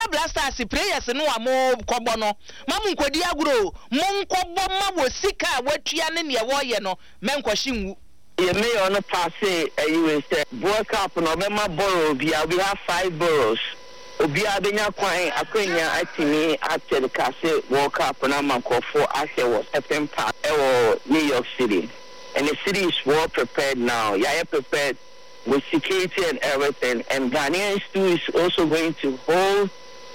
Ghana Blasters players no amo kɔbɔ no mamu nkodi agro mo nkɔbɔ ma wo sika watua ne ne wo ye no menkɔhye nwu ye me on pass you say World Cup no be ma borrow bia we have 5 boroughs obia benya kwan akwanya atimi after the case World Cup na mankofo ase was certain part New York City and the city is well prepared now. Yeah, prepared with security and everything. And Ghanaians too is also going to hold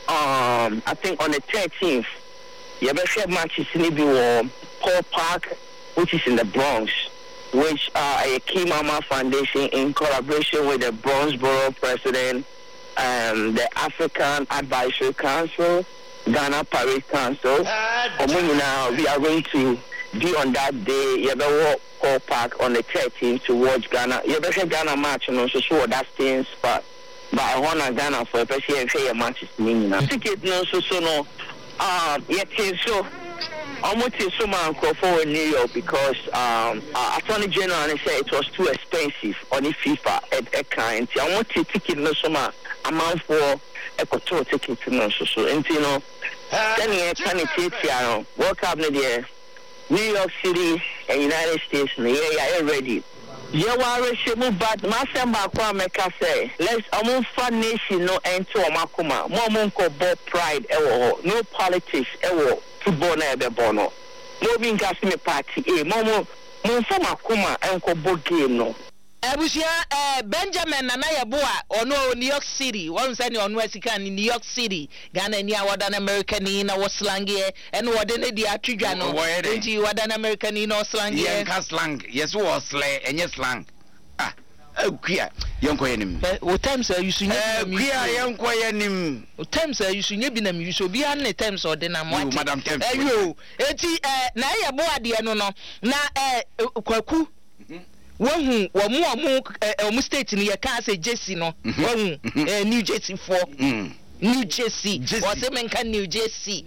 I think on the 13th Yabeshe matches in the Paul Park, which is in the Bronx, which a Key Mama Foundation in collaboration with the Bronx Borough President and the African Advisory Council, Ghana Paris Council. We are going to be on that day. Yabewo Paul Park on the 13th to watch Ghana. Yabeshe Ghana match and also show that thing spot. But I want to Ghana for a person and say a match is meaning. Ticket no so no. Yet so. Almost so man for New York because Attorney General said it was too expensive on the FIFA at kind. I want to ticket no so man amount for a control ticket no so and you know then you can it World Cup there New York City and United States yeah ready. Yeah, but Master Kwa Meka say, let's fun nation no enter Makuma, Momonko ball pride, no politics, football never bono. No being me party, Momo, Makuma, Uncle Bogame no. Ebusia Benjamin Nanaya Boa or no New York City, one send on Westican in New York City, Ghana near what an American in our slang and what in the Atrigano, what an American in our slang slang, yes, was slay and yes slang. Ah, oh, queer, young Quanim. What times are you seeing? Young Quanim. What times are you seeing? You should be on the terms or then I'm Madam Temple. You, Naya Boa, dear no, na Kwaku. One who state in your car say Jesse no one New Jersey for New Jersey or seven can New Jersey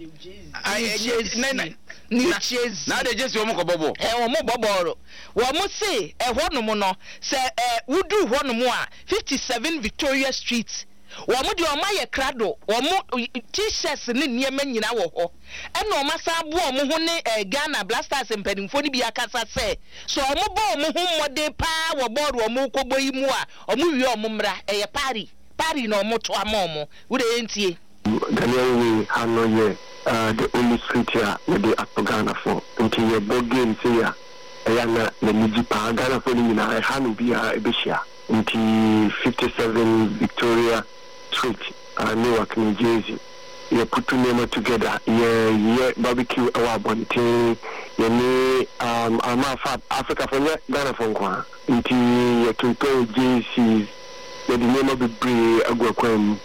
New Jersey now they just bobo one say one no say we do one more 57 Victoria Street Wamu di omaye krado wamu t-shirts ni niema nyina wo ho ena omasa abo omo ho ne Ghana Blasters mpanimfo ni bia kasa se so omo bo omo ho modern pa wo board omo kobo yi mu a omo wi omo mra eye pari na omo to amomo wo de entie Daniel we hanoye the only street here the Ghana for until your board game say ya na niji pa Ghana for ni na hanu bia ebeshia until 57 Victoria Street, Newark, New Jersey. You put two names together. Yeah, barbecue our bonting. I'm Africa from Ghana from Kwa. Into you can pay JCs. The name of the breed Agwaquem.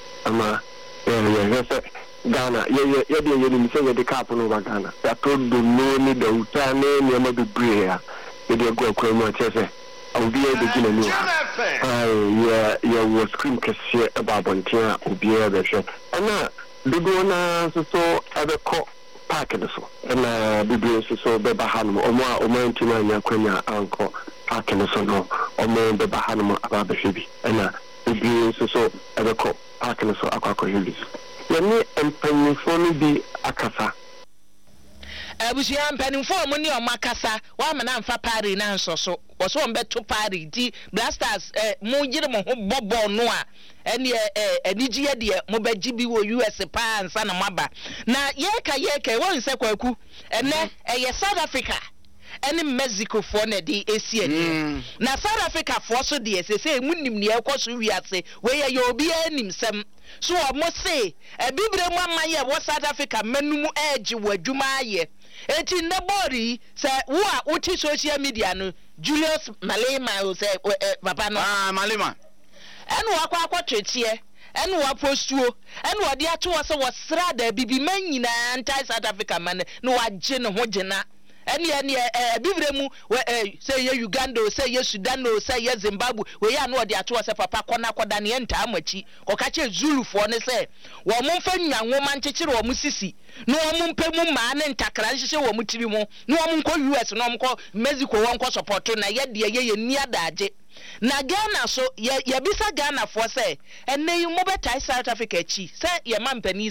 Ghana. You say the capital of Ghana. That told the name the Utane name of the breed. The Agwaquem, I'll be able to was screen cashier about Bontia, Ubia, the show. And now, the Gona so other park and so. And the Biblia so Bebahanum, or more, or more into my Quenya uncle, park and so no, or more Bebahanum about the Shibi. And the Biblia so other park and so Aquaco Hillis. Let me and penny for me be Akasa. Abusia mpanimfo omuni omakasa wa mana mfa party na nsoso woso mbeto party di Blasters mu yire mo ho bobo no a ene enigiye de mo baji bi wo US pa ansa na maba na yeka won se kwaku ene South Africa ene Mexico for na di esi eni na South Africa for so de se munim ne ekoso wiase we ye obi animsem so o mo se bibre mu amaye wo South Africa manum edge wadwuma aye eti ndebori se wo a uti social media no Julius Malema o se papa no Malema enu akwa twetye enu wa postuo enu ode ato wo se wo sra da bibi man nyina anti South Africa man no wagye ne ho gyena ene bibre mu say ye Uganda say ye Sudan say ye Zimbabwe we ya no ode ato wo se papa kona koda ne enta amachi kokache Zulu fo ne se wo momfa nwanwoma nchechire wo musisi no omumpe mu ma ne ntakra nhyehe wo mutiri mu no omunko US no omko Mexico wo nko support na ye de ye ni adaje na Ghana so ye bisa Ghana fo se ene yi mo betai South Africa chi se ye mampani